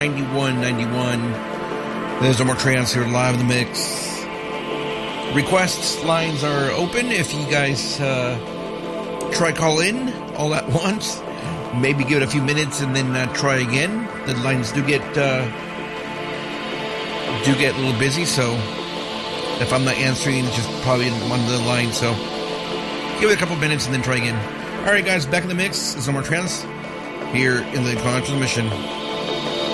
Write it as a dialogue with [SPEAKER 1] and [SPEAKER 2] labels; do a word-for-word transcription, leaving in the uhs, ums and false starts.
[SPEAKER 1] ninety-one ninety-one. There's no more trance here live in the mix. Requests lines are open if you guys uh, try call in all at once. Maybe give it a few minutes and then uh, try again. The lines do get uh, do get a little busy, so if I'm not answering, it's just probably in one of the lines. So give it a couple minutes and then try again. All right, guys, back in the mix. There's no more trance here in the Transmission.